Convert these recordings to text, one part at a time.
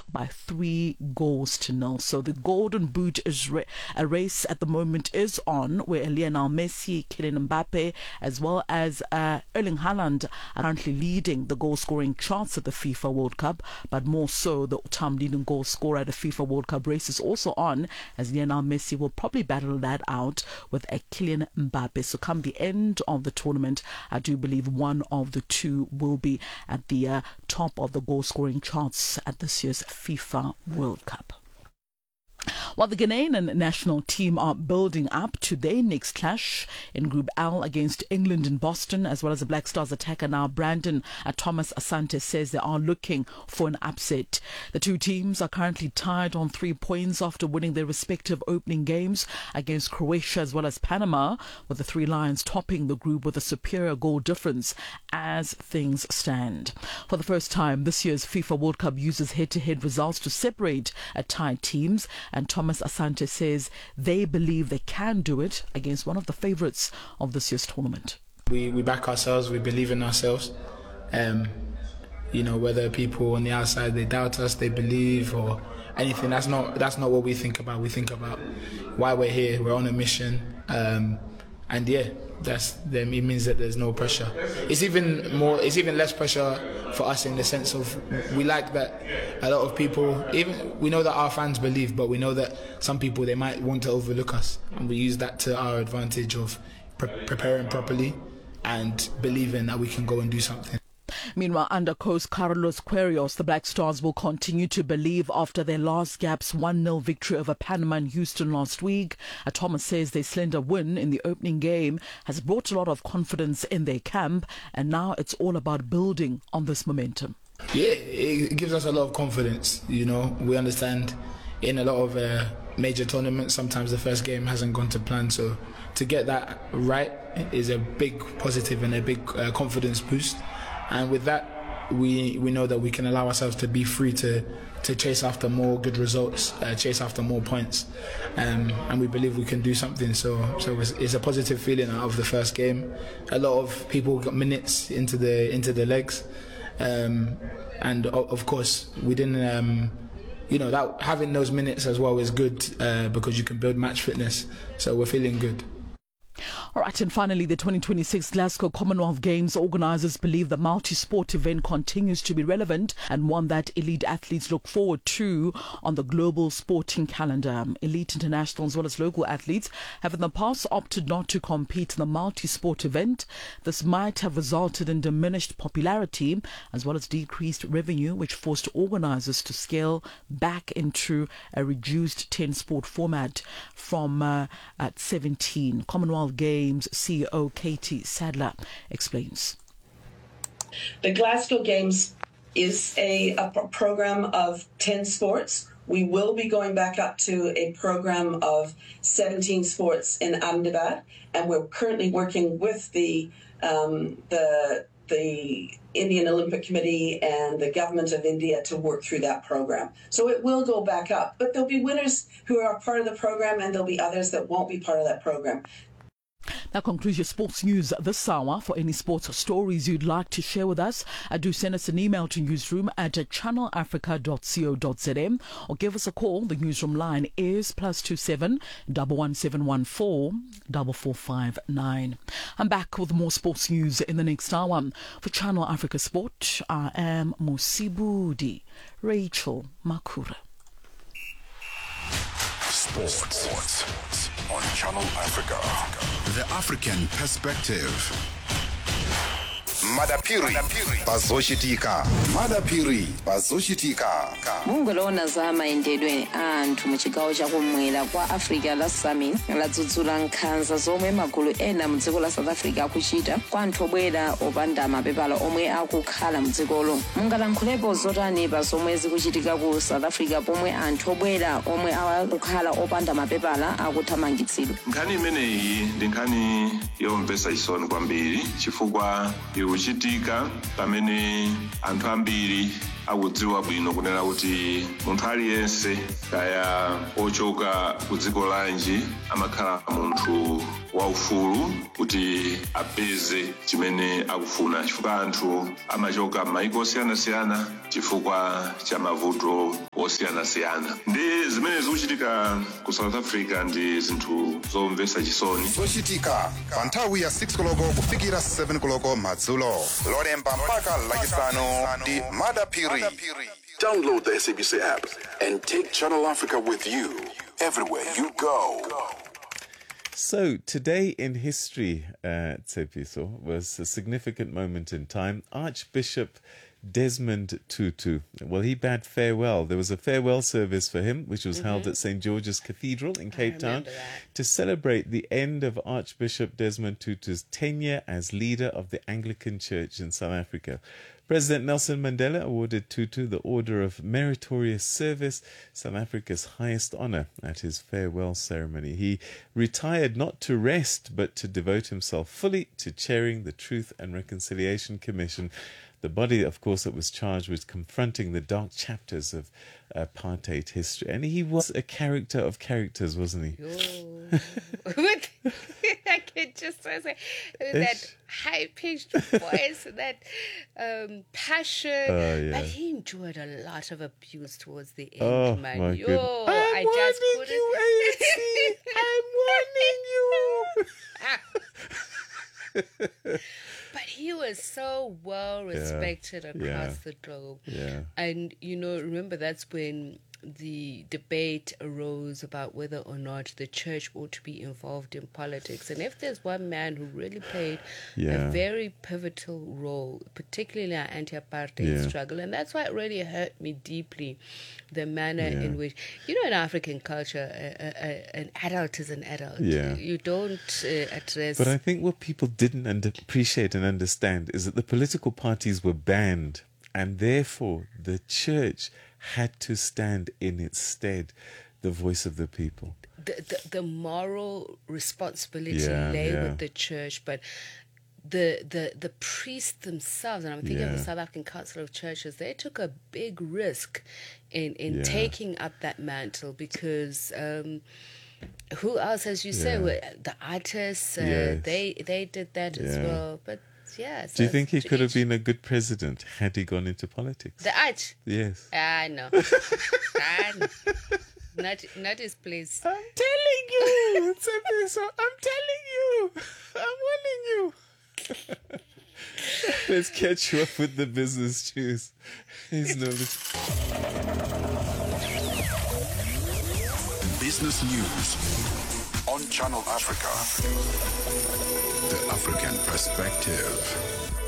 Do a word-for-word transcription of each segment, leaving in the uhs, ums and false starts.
by three goals to nil. So the Golden Boot is ra- a race at the moment is on, where Lionel Messi, Kylian Mbappe, as well as uh, Erling Haaland are currently leading the goal-scoring charts at the FIFA World Cup, but more so the all-time leading goal scorer at the FIFA World Cup race is also on, as Lionel Messi will probably battle that out with a Kylian Mbappe. So come the end of the tournament, I do believe one of the two will be at the uh, top of the goal-scoring charts at this year's FIFA World Cup. While the Ghanaian national team are building up to their next clash in Group L against England in Boston, as well as the Black Stars attacker now Brandon uh, Thomas Asante says they are looking for an upset. The two teams are currently tied on three points after winning their respective opening games against Croatia as well as Panama, with the Three Lions topping the group with a superior goal difference as things stand. For the first time, this year's FIFA World Cup uses head-to-head results to separate uh, tied teams, and Thomas Asante says they believe they can do it against one of the favourites of this year's tournament. We we back ourselves, we believe in ourselves. Um, you know, whether people on the outside they doubt us, they believe or anything, that's not that's not what we think about. We think about why we're here, we're on a mission. Um, and yeah, that's then it means that there's no pressure. It's even more it's even less pressure for us in the sense of we like that a lot of people, even we know that our fans believe, but we know that some people they might want to overlook us, and we use that to our advantage of pre- preparing properly and believing that we can go and do something. Meanwhile, under coach Carlos Queiroz, the Black Stars will continue to believe after their last gap's one nil victory over Panama and Houston last week. Uh, Thomas says their slender win in the opening game has brought a lot of confidence in their camp, and now it's all about building on this momentum. Yeah, it gives us a lot of confidence. You know, we understand in a lot of uh, major tournaments, sometimes the first game hasn't gone to plan, so to get that right is a big positive and a big uh, confidence boost. And with that, we we know that we can allow ourselves to be free to, to chase after more good results, uh, chase after more points, um, and we believe we can do something. So so it's, it's a positive feeling out of the first game. A lot of people got minutes into the into the legs, um, and of course we didn't. Um, you know that having those minutes as well is good uh, because you can build match fitness. So we're feeling good. All right, and finally, the twenty twenty-six Glasgow Commonwealth Games organisers believe the multi-sport event continues to be relevant and one that elite athletes look forward to on the global sporting calendar. Elite international as well as local athletes have in the past opted not to compete in the multi-sport event. This might have resulted in diminished popularity as well as decreased revenue, which forced organisers to scale back into a reduced ten-sport format from uh, at seventeen. Commonwealth Games C E O Katie Sadler explains. The Glasgow Games is a, a program of ten sports. We will be going back up to a program of seventeen sports in Ahmedabad, and we're currently working with the um, the the Indian Olympic Committee and the government of India to work through that program. So it will go back up, but there'll be winners who are part of the program and there'll be others that won't be part of that program. That concludes your sports news this hour. For any sports stories you'd like to share with us, uh, do send us an email to newsroom at channel africa dot co dot z m or give us a call. The newsroom line is plus two seven one one seven one four four four five nine. I'm back with more sports news in the next hour. For Channel Africa Sport, I am Musibudi Rachel Makura. Sports on Channel Africa. The African Perspective. Madapiri bazoshitika. Madapiri bazoshitika. Mungolona za maendedwe anthu muchigawo chakumwera kwa Africa la Summit ladzudzula nkhanza zomwe magulu ena mudziko la South Africa akuchita kwa anthu obwera opanda mapepala omwe akukhala mudzikolo. Mungalankhulapo zotani pa zomwe zikuchitika ku South Africa pomwe anthu obwera omwe akukhala opanda mapepala akuthamangitsidwa. Nkhani imeneyi ndi nkhani yomvetsa chisoni kwambiri chifukwa ikuchitika pamene anthu ambiri akudziwa bwino kunena kuti munthu aliyense kaya ochoka ku dziko lanji amakhala munthu waufulu kuti apeze chimene akufuna, chifukwa anthu amachoka m'mayiko osiyanasiyana chifukwa cha mavuto osiyanasiyana. Ndi zimene zikuchitika ku South Africa ndi zinthu zomvetsa chisoni. Zochitika pa nthawi ya six koloko kufikira seven koloko madzulo, lolemba mpaka lachisanu ndi Madapiri. Download the S A B C app and take Channel Africa with you everywhere you go. So, today in history, uh, Tsepiso, was a significant moment in time. Archbishop Desmond Tutu, well, he bade farewell. There was a farewell service for him, which was mm-hmm. held at Saint George's Cathedral in Cape Town to celebrate the end of Archbishop Desmond Tutu's tenure as leader of the Anglican Church in South Africa. President Nelson Mandela awarded Tutu the Order of Meritorious Service, South Africa's highest honor, at his farewell ceremony. He retired not to rest, but to devote himself fully to chairing the Truth and Reconciliation Commission, the body, of course, that was charged with confronting the dark chapters of apartheid history. And he was a character of characters, wasn't he? I can just say that high-pitched voice, that um, passion. Oh, yeah. But he enjoyed a lot of abuse towards the end, Oh, man. my Yo, goodness. I'm I just warning couldn't. you, A N C. I'm warning you. But he was so well respected Yeah, across yeah, the globe. yeah. And, you know, remember that's when the debate arose about whether or not the church ought to be involved in politics. And if there's one man who really played Yeah. a very pivotal role, particularly in our anti-apartheid Yeah. struggle, and that's why it really hurt me deeply, the manner Yeah. in which, you know, in African culture, a, a, a, an adult is an adult. Yeah. You don't uh, address... But I think what people didn't under- appreciate and understand is that the political parties were banned, and therefore the church had to stand in its stead, the voice of the people. The, the, the moral responsibility Yeah, lay yeah. with the church, but the the the priests themselves, and I'm thinking of Yeah. the South African Council of Churches, they took a big risk in, in Yeah. taking up that mantle because um, who else, as you say, Yeah. were the artists, uh, Yes. they they did that as Yeah. well. But yeah, Do you so think he to could have each- been a good president had he gone into politics? the arch? Yes. I know. I know. Not not his place. I'm telling you, Tsepiso, I'm telling you, I'm warning you. Let's catch you up with the business news. He's no. Business News on Channel Africa. The African Perspective.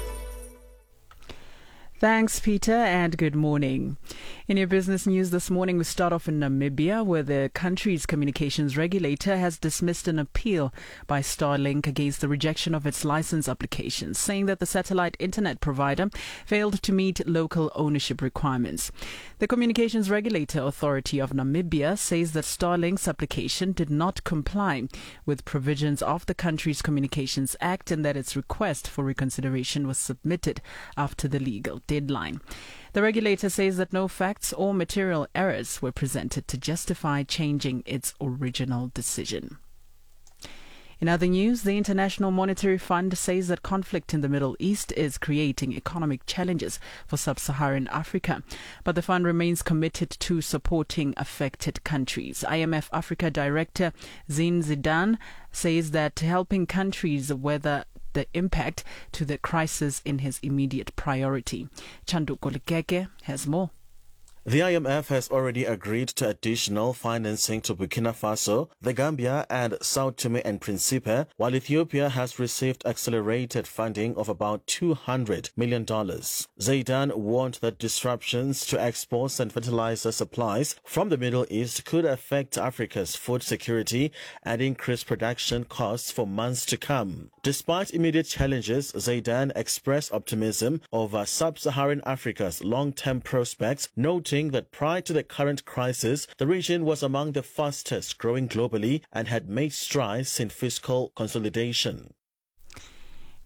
Thanks, Peter, and good morning. In your business news this morning, we start off in Namibia, where the country's communications regulator has dismissed an appeal by Starlink against the rejection of its license applications, saying that the satellite internet provider failed to meet local ownership requirements. The Communications Regulator Authority of Namibia says that Starlink's application did not comply with provisions of the country's Communications Act and that its request for reconsideration was submitted after the legal deadline. The regulator says that no facts or material errors were presented to justify changing its original decision. In other news, the International Monetary Fund says that conflict in the Middle East is creating economic challenges for sub-Saharan Africa, but the fund remains committed to supporting affected countries. I M F Africa Director Zine Zidane says that helping countries weather the impact to the crisis in his immediate priority. Chandu Kolekeke has more. The I M F has already agreed to additional financing to Burkina Faso, the Gambia and Sao Tome and Principe, while Ethiopia has received accelerated funding of about two hundred million dollars. Zaidan warned that disruptions to exports and fertilizer supplies from the Middle East could affect Africa's food security and increase production costs for months to come. Despite immediate challenges, Zaidan expressed optimism over sub-Saharan Africa's long-term prospects, noting that prior to the current crisis, the region was among the fastest growing globally and had made strides in fiscal consolidation.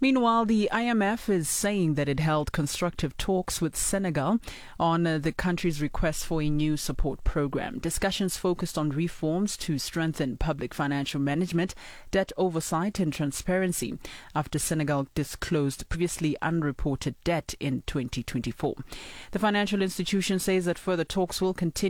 Meanwhile, the I M F is saying that it held constructive talks with Senegal on uh, the country's request for a new support program. Discussions focused on reforms to strengthen public financial management, debt oversight and transparency after Senegal disclosed previously unreported debt in twenty twenty-four. The financial institution says that further talks will continue